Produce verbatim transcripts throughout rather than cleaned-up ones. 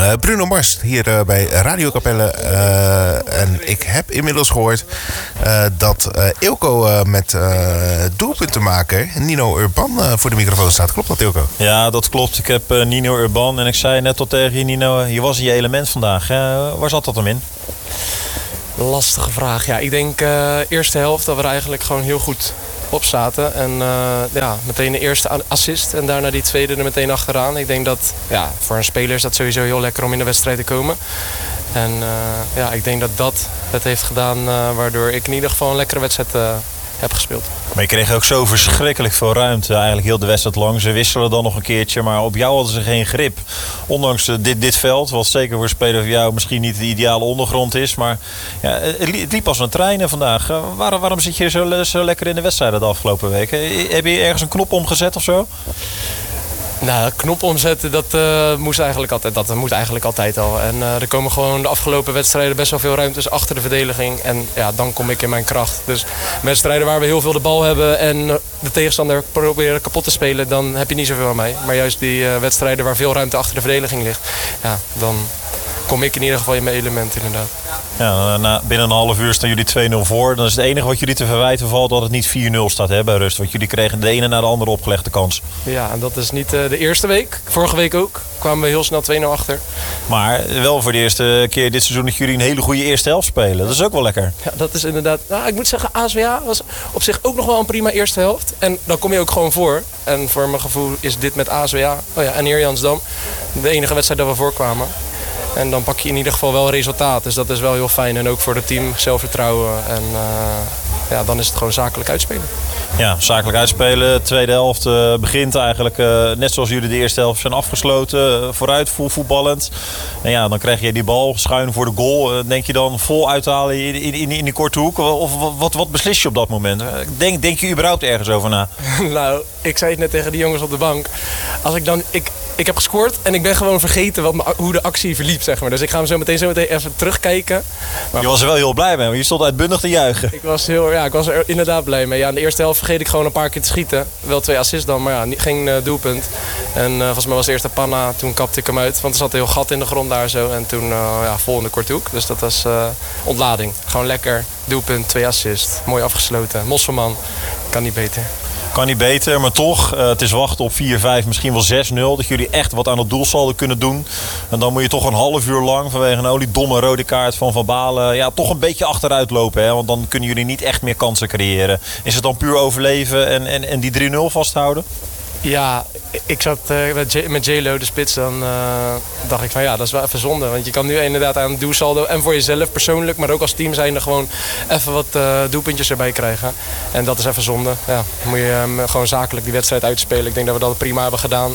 Uh, Bruno Mars hier uh, bij Radio Capelle. Uh, en ik heb inmiddels gehoord uh, dat uh, Eelco uh, met uh, doelpuntenmaker Nino Urban uh, voor de microfoon staat. Klopt dat, Eelco? Ja, dat klopt. Ik heb uh, Nino Urban en ik zei net tot tegen je, Nino, je was in je element vandaag. Uh, waar zat dat hem in? Lastige vraag. Ja, ik denk uh, eerste helft dat we er eigenlijk gewoon heel goed op zaten. En uh, ja, meteen de eerste assist en daarna die tweede er meteen achteraan. Ik denk dat ja, voor een speler is dat sowieso heel lekker om in de wedstrijd te komen. En uh, ja, ik denk dat dat het heeft gedaan uh, waardoor ik in ieder geval een lekkere wedstrijd uh, heb gespeeld. Maar je kreeg ook zo verschrikkelijk veel ruimte eigenlijk heel de wedstrijd lang. Ze wisselen dan nog een keertje, maar op jou hadden ze geen grip. Ondanks uh, dit, dit veld, wat zeker voor een speler van jou misschien niet de ideale ondergrond is. Maar ja, het liep als een trein vandaag. Uh, waarom, waarom zit je zo, zo lekker in de wedstrijden de afgelopen weken? Heb je ergens een knop omgezet of zo? Nou, knop omzetten, dat, uh, moest eigenlijk altijd, dat moet eigenlijk altijd al. En uh, er komen gewoon de afgelopen wedstrijden best wel veel ruimtes achter de verdediging. En ja, dan kom ik in mijn kracht. Dus wedstrijden waar we heel veel de bal hebben en de tegenstander proberen kapot te spelen, dan heb je niet zoveel aan mij. Maar juist die uh, wedstrijden waar veel ruimte achter de verdediging ligt, ja, dan kom ik in ieder geval in mijn element inderdaad. Ja, na, binnen een half uur staan jullie twee nul voor. Dan is het enige wat jullie te verwijten valt dat het niet vier nul staat hè, bij rust. Want jullie kregen de ene na de andere opgelegde kans. Ja, en dat is niet uh, de eerste week. Vorige week ook. Kwamen we heel snel twee nul achter. Maar wel voor de eerste keer dit seizoen dat jullie een hele goede eerste helft spelen. Dat is ook wel lekker. Ja, dat is inderdaad... Nou, ik moet zeggen, A S W A was op zich ook nog wel een prima eerste helft. En dan kom je ook gewoon voor. En voor mijn gevoel is dit met A S W A oh ja, en Neerjansdam de enige wedstrijd dat we voorkwamen. En dan pak je in ieder geval wel resultaat. Dus dat is wel heel fijn. En ook voor het team zelfvertrouwen. En uh, ja, dan is het gewoon zakelijk uitspelen. Ja, zakelijk uitspelen. Tweede helft uh, begint eigenlijk uh, net zoals jullie de eerste helft zijn afgesloten. Uh, vooruit, vol voetballend. En ja, dan krijg je die bal schuin voor de goal. Uh, denk je dan vol uithalen in, in, in, in die korte hoek? Of wat, wat beslis je op dat moment? Denk, denk je überhaupt ergens over na? Nou, ik zei het net tegen die jongens op de bank. Als ik dan... Ik, Ik heb gescoord en ik ben gewoon vergeten wat, hoe de actie verliep, zeg maar. Dus ik ga hem zo meteen, zo meteen even terugkijken. Maar je was er wel heel blij mee, want je stond uitbundig te juichen. Ik was, heel, ja, ik was er inderdaad blij mee. Ja, in de eerste helft vergeet ik gewoon een paar keer te schieten. Wel twee assists dan, maar ja, niet, geen uh, doelpunt. En uh, volgens mij was de eerste panna, toen kapte ik hem uit. Want er zat een heel gat in de grond daar zo. En toen uh, ja, vol in de korte hoek. Dus dat was uh, ontlading. Gewoon lekker, doelpunt, twee assists. Mooi afgesloten. Mosselman, kan niet beter. Kan niet beter, maar toch, uh, het is wachten op vier vijf, misschien wel zes nul. Dat jullie echt wat aan het doelsaldo kunnen doen. En dan moet je toch een half uur lang vanwege een oliedomme rode kaart van Van Balen... ja, toch een beetje achteruit lopen. Hè? Want dan kunnen jullie niet echt meer kansen creëren. Is het dan puur overleven en, en, en die drie nul vasthouden? Ja, ik zat uh, met, J- met J-Lo, de spits, dan uh, dacht ik van ja, dat is wel even zonde. Want je kan nu inderdaad aan het doelsaldo en voor jezelf persoonlijk, maar ook als team zijnde gewoon even wat uh, doelpuntjes erbij krijgen. En dat is even zonde. Ja, dan moet je um, gewoon zakelijk die wedstrijd uitspelen. Ik denk dat we dat prima hebben gedaan.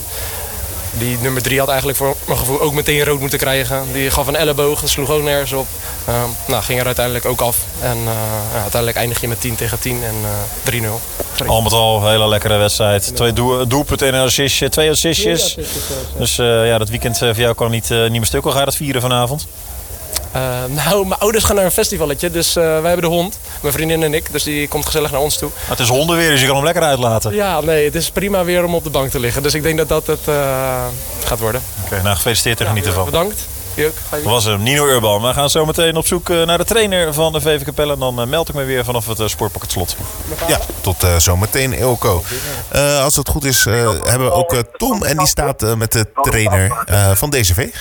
Die nummer drie had eigenlijk voor mijn gevoel ook meteen rood moeten krijgen. Die gaf een elleboog, dat sloeg ook nergens op. Uh, nou, ging er uiteindelijk ook af. En uh, ja, uiteindelijk eindig je met tien tegen tien en uh, drie nul. Al met al een hele lekkere wedstrijd. Twee doel, doelpunten en een assistje, twee assistjes. Dus uh, ja, dat weekend voor jou kan niet, uh, niet meer stuk. Hoe ga je dat vieren vanavond? Uh, nou, mijn ouders gaan naar een festivalletje, dus uh, wij hebben de hond. Mijn vriendin en ik, dus die komt gezellig naar ons toe. Maar het is hondenweer, dus je kan hem lekker uitlaten. Ja, nee, het is prima weer om op de bank te liggen. Dus ik denk dat dat het uh, gaat worden. Oké, okay, nou gefeliciteerd en ja, geniet ervan. Bedankt. Dat was hem, Nino Urban. We gaan zo meteen op zoek naar de trainer van de V V Capelle. En dan meld ik me weer vanaf het Sportpark Het Slot. Ja, tot uh, zometeen, Eelco. Uh, als het goed is, uh, hebben we ook uh, Tom. En die staat uh, met de trainer uh, van D C V.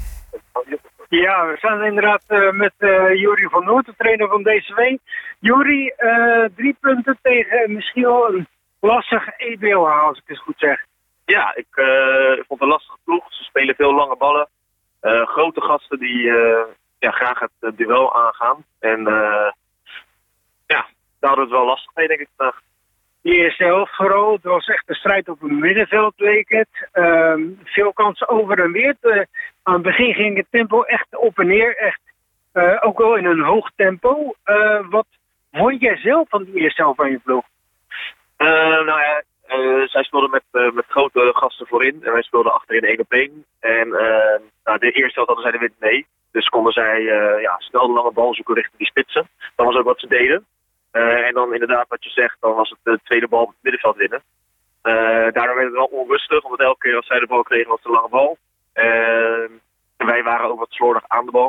Ja, we zijn inderdaad uh, met uh, Jury van Noort, de trainer van D C V. Jury, uh, drie punten tegen misschien wel een lastige E B O H, als ik het goed zeg. Ja, ik uh, vond het een lastige ploeg. Ze spelen veel lange ballen. Uh, grote gasten die uh, ja, graag het uh, duel aangaan. En uh, ja, daar hadden we het wel lastig mee, denk ik vandaag. De eerste helft vooral, het was echt een strijd op het middenveld, leek het. Uh, veel kansen over en weer. Uh, aan het begin ging het tempo echt op en neer, echt uh, ook wel in een hoog tempo. Uh, wat vond jij zelf van die eerste helft van je ploeg? Uh, nou ja, uh, zij speelden met, uh, met grote gasten voorin en wij speelden achterin één op één. En uh, nou, de eerste helft hadden zij de wind mee. Dus konden zij uh, ja, snel de lange bal zoeken richting die spitsen. Dat was ook wat ze deden. Uh, en dan inderdaad wat je zegt, dan was het de tweede bal op het middenveld winnen. Uh, daardoor werd het wel onrustig, omdat elke keer als zij de bal kregen was het een lange bal. Uh, En wij waren ook wat slordig aan de bal.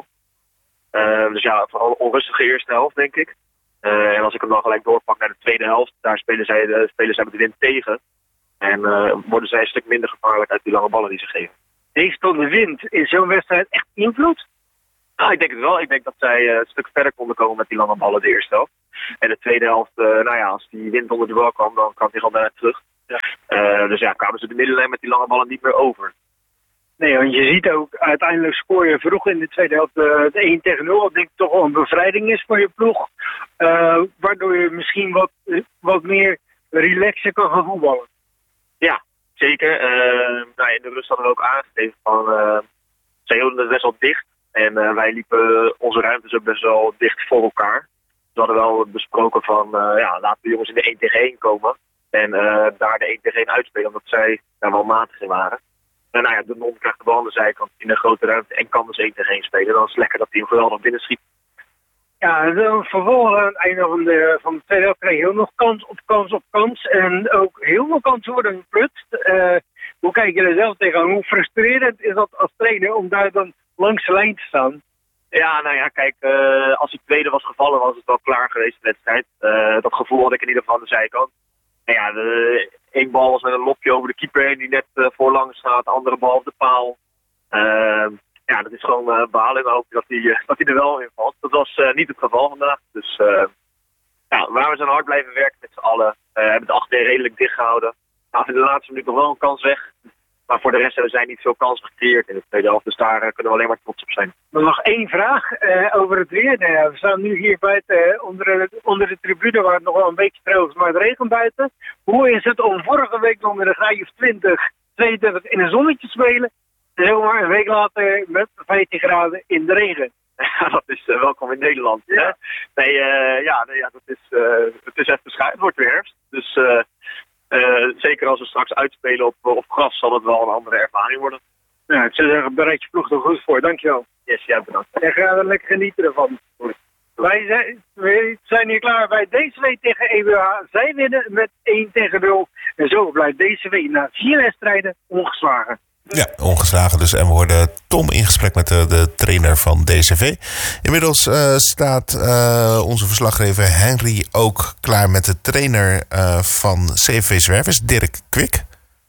Uh, dus ja, vooral een onrustige eerste helft, denk ik. Uh, en als ik hem dan gelijk doorpak naar de tweede helft, daar spelen zij, de, spelen zij met de wind tegen. En uh, worden zij een stuk minder gevaarlijk uit die lange ballen die ze geven. Heeft dan de wind in zo'n wedstrijd echt invloed? Nou, ik denk het wel. Ik denk dat zij uh, een stuk verder konden komen met die lange ballen de eerste helft. En de tweede helft, uh, nou ja, als die wind onder de bal kwam, dan kwam die gewoon daarna terug. Ja. Uh, dus ja, kwamen ze de middenlijn met die lange ballen niet meer over. Nee, want je ziet ook, uiteindelijk scoor je vroeg in de tweede helft uh, het één tegen nul. Wat denk ik toch wel een bevrijding is voor je ploeg. Uh, waardoor je misschien wat, uh, wat meer relaxer kan gaan voetballen. Ja, zeker. Uh, nou, in de rust hadden we ook aangegeven van, uh, zij hielden het best wel dicht. En uh, wij liepen onze ruimtes ook best wel dicht voor elkaar. We hadden wel besproken van, uh, ja, laten de jongens in de één tegen één komen. En uh, daar de één tegen één uitspelen, omdat zij daar wel matig in waren. En nou ja, de non krijgt de bal aan de zijkant in een grote ruimte en kan dus één tegen één spelen. Dan is het lekker dat hij hem geweldig binnen schiet. Ja, en dan vervolgens aan het einde van de, van de tweede helft kreeg je heel nog kans op kans op kans. En ook heel veel kansen worden geplutst. Uh, hoe kijk je er zelf tegenaan? Hoe frustrerend is dat als trainer om daar dan langs de lijn te staan? Ja, nou ja, kijk, uh, als die tweede was gevallen was het wel klaar geweest de wedstrijd. Uh, dat gevoel had ik in ieder geval aan de zijkant. En ja, de, één bal was met een lopje over de keeper heen die net uh, voorlang staat. De andere bal op de paal. Uh, ja, dat is gewoon uh, balen. En dan hoop je dat hij uh, dat hij er wel in valt. Dat was uh, niet het geval vandaag. Dus uh, ja, waar we zijn hard blijven werken met z'n allen. Uh, hebben de achter redelijk dicht gehouden. Nou, in de laatste minuut nog wel een kans weg. Maar voor de rest hebben zij niet veel kansen gecreëerd in de tweede helft. Dus daar uh, kunnen we alleen maar trots op zijn. Maar nog één vraag uh, over het weer. Nou, we staan nu hier buiten uh, onder, de, onder de tribune waar het nog wel een beetje droog is, maar het regent buiten. Hoe is het om vorige week nog met een graadje of twintig, tweeëntwintig in een zonnetje te spelen? En zomaar een week later met vijftien graden in de regen. Ja, dat is uh, welkom in Nederland. Ja. Nee, uh, ja, nee, ja, dat is, uh, het is even schuin. Het wordt weer herfst. Dus uh, uh, zeker als we straks uitspelen op, op gras zal het wel een andere ervaring worden. Ja, ik zou zeggen, bereid je ploeg er goed voor. Dankjewel. Yes, ja, bedankt. En ga er lekker genieten ervan. Wij zijn, wij zijn hier klaar bij D C W tegen E W H. Zij winnen met één tegen nul. En zo blijft D C W na vier wedstrijden ongeslagen. Ja, ongeslagen dus. En we hoorden Tom in gesprek met de, de trainer van D C V. Inmiddels uh, staat uh, onze verslaggever Henry ook klaar met de trainer uh, van C V V Zwervers, Dirk Kwik.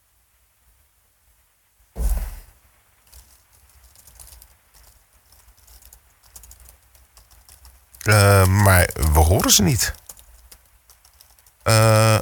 Uh, maar we horen ze niet. Uh,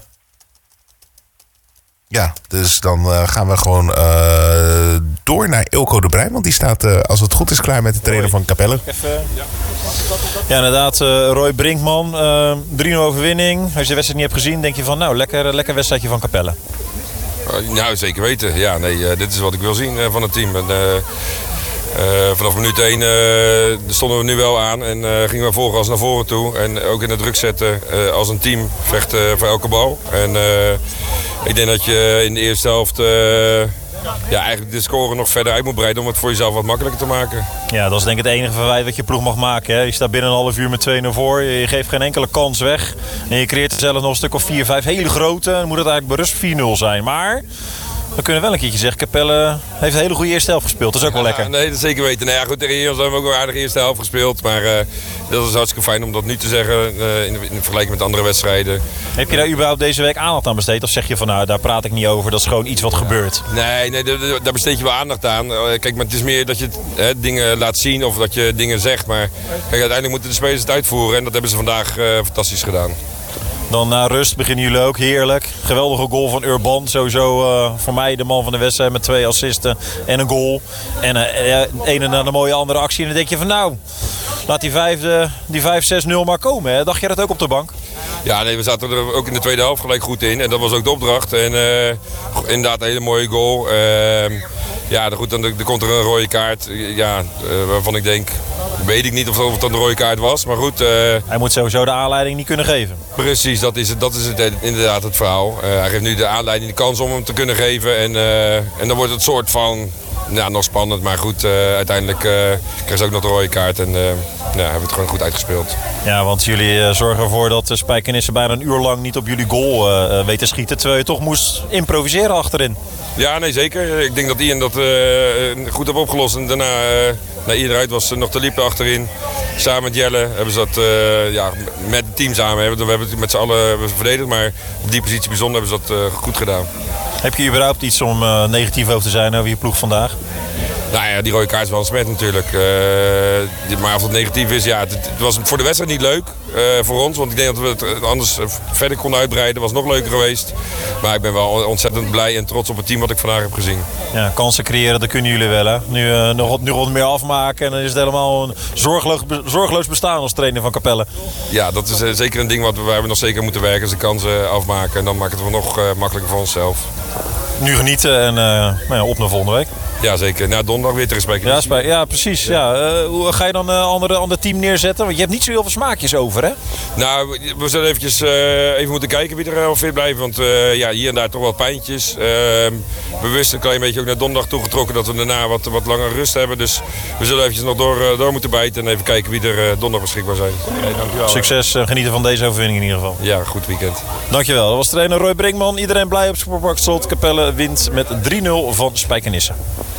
ja, dus dan uh, gaan we gewoon uh, door naar Eelco de Bruin. Want die staat, uh, als het goed is, klaar met de trainer van Capelle. Even, ja. ja, inderdaad. Uh, Roy Brinkman. Uh, drie nul overwinning. Als je de wedstrijd niet hebt gezien, denk je van nou, lekker, lekker wedstrijdje van Capelle. Uh, nou, zeker weten. Ja, nee, uh, dit is wat ik wil zien uh, van het team. En, uh, Uh, vanaf minuut één uh, stonden we nu wel aan en uh, gingen we volgas naar voren toe. En ook in het druk zetten uh, als een team vechten voor elke bal. En uh, ik denk dat je in de eerste helft uh, ja, eigenlijk de score nog verder uit moet breiden om het voor jezelf wat makkelijker te maken. Ja, dat is denk ik het enige verwijt wat je ploeg mag maken. Hè. Je staat binnen een half uur met twee nul voor. Je geeft geen enkele kans weg. En je creëert er zelf nog een stuk of vier, vijf hele grote. Dan moet het eigenlijk berust vier nul zijn. Maar we kunnen wel een keertje zeggen, Capelle heeft een hele goede eerste helft gespeeld. Dat is ook wel lekker. Ja, nee, dat is zeker weten. Nou ja, goed, tegen Eos hebben we ook wel een aardige eerste helft gespeeld. Maar uh, dat is hartstikke fijn om dat nu te zeggen uh, in, in vergelijking met andere wedstrijden. Heb je daar überhaupt deze week aandacht aan besteed? Of zeg je van nou, daar praat ik niet over. Dat is gewoon iets wat gebeurt. Nee, nee daar besteed je wel aandacht aan. Kijk, maar het is meer dat je hè, dingen laat zien of dat je dingen zegt. Maar kijk, uiteindelijk moeten de spelers het uitvoeren. En dat hebben ze vandaag uh, fantastisch gedaan. Dan na rust beginnen jullie ook heerlijk. Geweldige goal van Urban. Sowieso uh, voor mij de man van de wedstrijd met twee assisten en een goal. En uh, uh, ene na de mooie andere actie. En dan denk je van nou, laat die vijf, die vijf zes nul maar komen. Hè? Dacht je dat ook op de bank? Ja, nee, we zaten er ook in de tweede helft gelijk goed in. En dat was ook de opdracht. En uh, inderdaad een hele mooie goal. Uh, ja, goed, dan, dan komt er een rode kaart. Ja, uh, waarvan ik denk, weet ik niet of, of dat een rode kaart was. Maar goed. Uh, hij moet sowieso de aanleiding niet kunnen geven. Precies, dat is, het, dat is het, inderdaad het verhaal. Uh, hij geeft nu de aanleiding de kans om hem te kunnen geven. En, uh, en dan wordt het soort van ja, nog spannend, maar goed, uh, uiteindelijk uh, kreeg ze ook nog de rode kaart en uh, ja, hebben we het gewoon goed uitgespeeld. Ja, want jullie uh, zorgen ervoor dat de Spijkenissen bijna een uur lang niet op jullie goal uh, weten schieten, terwijl je toch moest improviseren achterin. Ja, nee, zeker. Ik denk dat Ian dat uh, goed heeft opgelost. En daarna, uh, na Ian eruit was nog te liepen achterin. Samen met Jelle hebben ze dat uh, ja, met het team samen. Hebben, we hebben het met z'n allen verdedigd, maar op die positie bijzonder hebben ze dat uh, goed gedaan. Heb je überhaupt iets om uh, negatief over te zijn over je ploeg vandaag? Nou ja, die rode kaart is wel een smet natuurlijk. Uh, maar of het negatief is, ja, het, het was voor de wedstrijd niet leuk uh, voor ons. Want ik denk dat we het anders verder konden uitbreiden. Was nog leuker geweest. Maar ik ben wel ontzettend blij en trots op het team wat ik vandaag heb gezien. Ja, kansen creëren, dat kunnen jullie wel, hè? Nu, uh, nog, nu wat meer afmaken en dan is het helemaal een zorgeloos, zorgeloos bestaan als trainer van Capelle. Ja, dat is uh, zeker een ding wat we, waar we nog zeker moeten werken. Is de kansen afmaken en dan maakt het wel nog uh, makkelijker voor onszelf. Nu genieten en uh, nou ja, op naar volgende week. Ja, zeker. Na donderdag weer te respecten. Ja, spe- ja, precies. Ja. Ja. Uh, hoe ga je dan een uh, andere, ander team neerzetten? Want je hebt niet zo heel veel smaakjes over, hè? Nou, we zullen eventjes, uh, even moeten kijken wie er uh, fit blijft. Want uh, ja, hier en daar toch wel pijntjes. Uh, bewust een klein beetje ook naar donderdag toegetrokken. Dat we daarna wat, wat langer rust hebben. Dus we zullen eventjes nog door, uh, door moeten bijten. En even kijken wie er uh, donderdag beschikbaar zijn. Okay, dankjewel. Succes. Uh, genieten van deze overwinning in ieder geval. Ja, goed weekend. Dankjewel. Dat was trainer Roy Brinkman. Iedereen blij op Sportpark Slot. Capelle wint met drie nul van Spijkenissen.